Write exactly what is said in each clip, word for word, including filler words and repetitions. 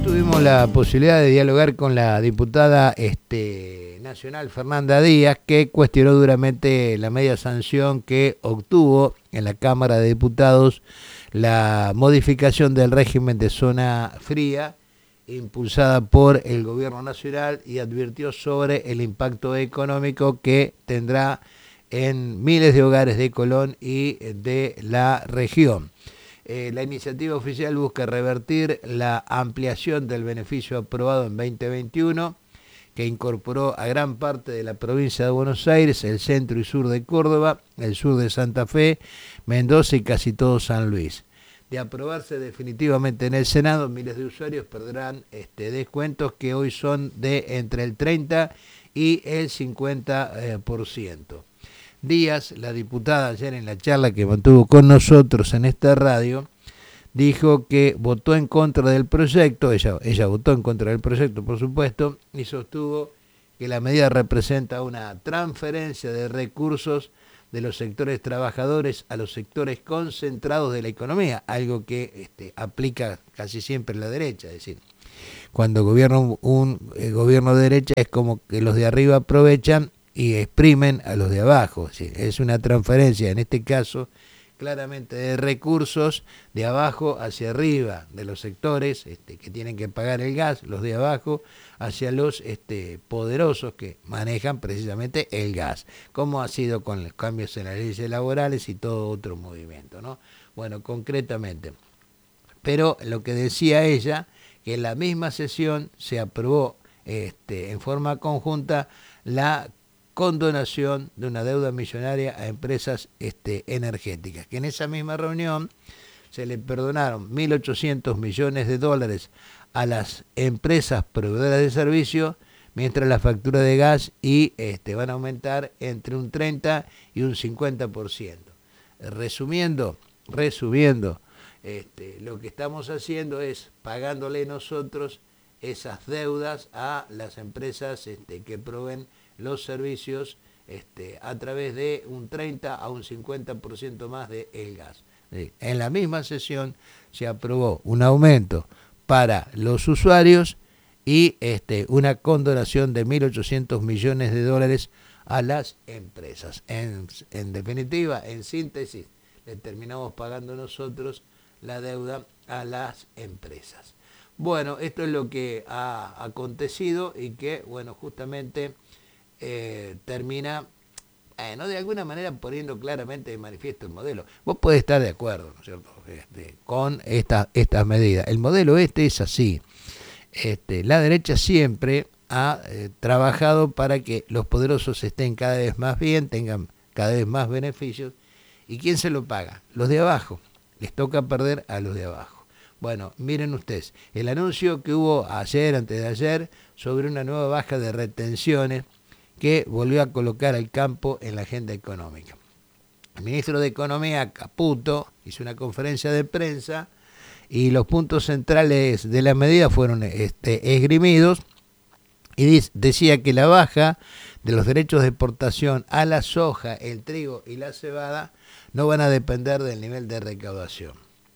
Tuvimos la posibilidad de dialogar con la diputada este, nacional Fernanda Díaz, que cuestionó duramente la media sanción que obtuvo en la Cámara de Diputados la modificación del régimen de zona fría impulsada por el gobierno nacional, y advirtió sobre el impacto económico que tendrá en miles de hogares de Colón y de la región. Eh, la iniciativa oficial busca revertir la ampliación del beneficio aprobado en veinte veintiuno, que incorporó a gran parte de la provincia de Buenos Aires, el centro y sur de Córdoba, el sur de Santa Fe, Mendoza y casi todo San Luis. De aprobarse definitivamente en el Senado, miles de usuarios perderán este, descuentos que hoy son de entre el treinta y el cincuenta por ciento. Díaz, la diputada, ayer en la charla que mantuvo con nosotros en esta radio, dijo que votó en contra del proyecto, ella, ella votó en contra del proyecto, por supuesto, y sostuvo que la medida representa una transferencia de recursos de los sectores trabajadores a los sectores concentrados de la economía, algo que este, aplica casi siempre la derecha, es decir, cuando gobierna un, un eh, gobierno de derecha es como que los de arriba aprovechan y exprimen a los de abajo. ¿Sí? Es una transferencia, en este caso, claramente de recursos de abajo hacia arriba, de los sectores este, que tienen que pagar el gas, los de abajo, hacia los este, poderosos que manejan precisamente el gas, como ha sido con los cambios en las leyes laborales y todo otro movimiento, ¿no? Bueno, concretamente. Pero lo que decía ella, que en la misma sesión se aprobó este, en forma conjunta la condonación de una deuda millonaria a empresas este, energéticas, que en esa misma reunión se le perdonaron mil ochocientos millones de dólares a las empresas proveedoras de servicios, mientras la factura de gas y este, van a aumentar entre un treinta y un cincuenta por ciento. Resumiendo, resumiendo, este, lo que estamos haciendo es pagándole nosotros esas deudas a las empresas este, que proveen los servicios este, a través de un treinta a un cincuenta por ciento más de el gas. En la misma sesión se aprobó un aumento para los usuarios y este, una condonación de mil ochocientos millones de dólares a las empresas. En, en definitiva, en síntesis, le terminamos pagando nosotros la deuda a las empresas. Bueno, esto es lo que ha acontecido y que, bueno, justamente Eh, termina, eh, no de alguna manera poniendo claramente de manifiesto el modelo. Vos podés estar de acuerdo, ¿no es cierto?, este, con esta, estas medidas. El modelo este es así. Este, la derecha siempre ha eh, trabajado para que los poderosos estén cada vez más bien, tengan cada vez más beneficios. ¿Y quién se lo paga? Los de abajo. Les toca perder a los de abajo. Bueno, miren ustedes, el anuncio que hubo ayer, antes de ayer, sobre una nueva baja de retenciones que volvió a colocar al campo en la agenda económica. El ministro de Economía, Caputo, hizo una conferencia de prensa y los puntos centrales de la medida fueron este, esgrimidos, y dice, decía que la baja de los derechos de exportación a la soja, el trigo y la cebada no van a depender del nivel de recaudación.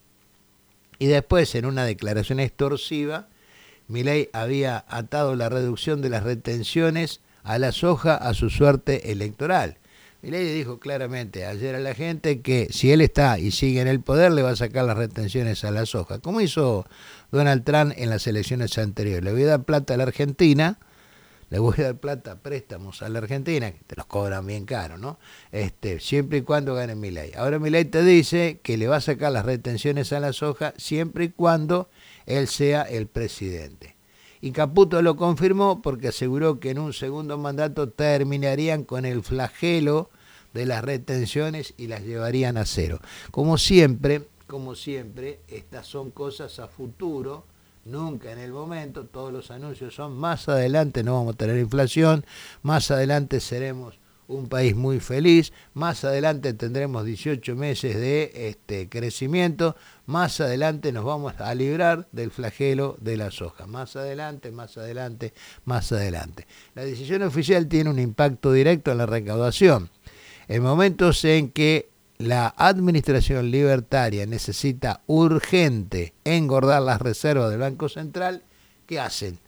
Y después, en una declaración extorsiva, Milei había atado la reducción de las retenciones a la soja a su suerte electoral. Milei dijo claramente ayer a la gente que si él está y sigue en el poder le va a sacar las retenciones a la soja, como hizo Donald Trump en las elecciones anteriores. Le voy a dar plata a la Argentina, le voy a dar plata, préstamos a la Argentina, que te los cobran bien caro, ¿no? Este, siempre y cuando gane Milei. Ahora Milei te dice que le va a sacar las retenciones a la soja siempre y cuando él sea el presidente. Y Caputo lo confirmó porque aseguró que en un segundo mandato terminarían con el flagelo de las retenciones y las llevarían a cero. Como siempre, como siempre, estas son cosas a futuro, nunca en el momento. Todos los anuncios son más adelante, no vamos a tener inflación, más adelante seremos un país muy feliz, más adelante tendremos dieciocho meses de este crecimiento, más adelante nos vamos a librar del flagelo de la soja, más adelante, más adelante, más adelante. La decisión oficial tiene un impacto directo en la recaudación. En momentos en que la administración libertaria necesita urgente engordar las reservas del Banco Central, ¿qué hacen?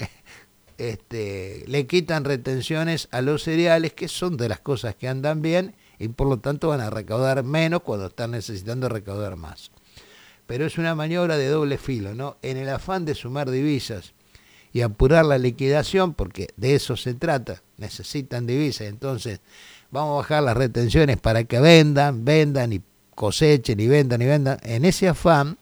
Este, le quitan retenciones a los cereales, que son de las cosas que andan bien, y por lo tanto van a recaudar menos cuando están necesitando recaudar más. Pero es una maniobra de doble filo, ¿no? En el afán de sumar divisas y apurar la liquidación, porque de eso se trata, necesitan divisas, entonces vamos a bajar las retenciones para que vendan, vendan y cosechen y vendan y vendan. En ese afán,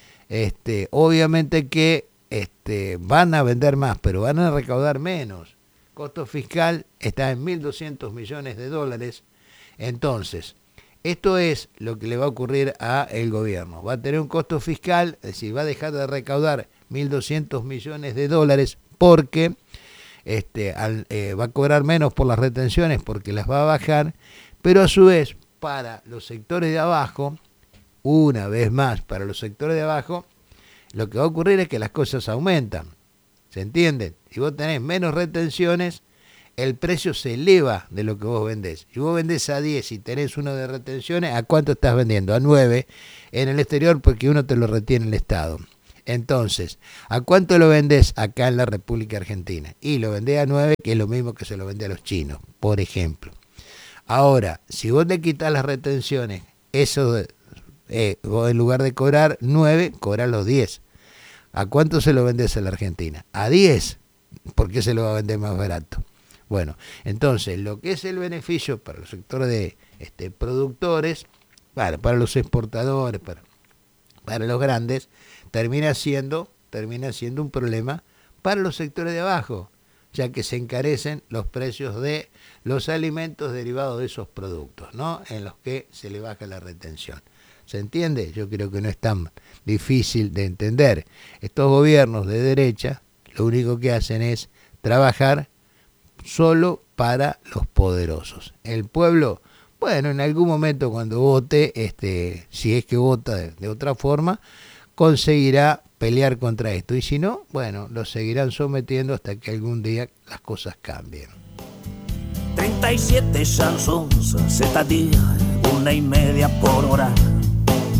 este, obviamente que este, van a vender más, pero van a recaudar menos. Costo fiscal está en mil doscientos millones de dólares. Entonces, esto es lo que le va a ocurrir al gobierno. Va a tener un costo fiscal, es decir, va a dejar de recaudar mil doscientos millones de dólares porque este, al, eh, va a cobrar menos por las retenciones porque las va a bajar, pero a su vez, para los sectores de abajo, una vez más, para los sectores de abajo, lo que va a ocurrir es que las cosas aumentan. ¿Se entiende? Si vos tenés menos retenciones, el precio se eleva de lo que vos vendés. Si vos vendés a diez y tenés uno de retenciones, ¿a cuánto estás vendiendo? A nueve en el exterior porque uno te lo retiene el Estado. Entonces, ¿a cuánto lo vendés acá en la República Argentina? Y lo vendés a nueve, que es lo mismo que se lo vende a los chinos, por ejemplo. Ahora, si vos le quitas las retenciones, eso, eh, vos en lugar de cobrar nueve, cobrás los diez. ¿A cuánto se lo vendés a la Argentina? A diez. ¿Por qué se lo va a vender más barato? Bueno, entonces, lo que es el beneficio para los sectores de este, productores, para, para los exportadores, para, para los grandes, termina siendo, termina siendo un problema para los sectores de abajo, ya que se encarecen los precios de los alimentos derivados de esos productos, ¿no? En los que se le baja la retención. ¿Se entiende? Yo creo que no es tan difícil de entender. Estos gobiernos de derecha lo único que hacen es trabajar solo para los poderosos. El pueblo, bueno, en algún momento cuando vote, este, si es que vota de, de otra forma, conseguirá pelear contra esto. Y si no, bueno, lo seguirán sometiendo hasta que algún día las cosas cambien. treinta y siete chansons, Z D, una y media por hora.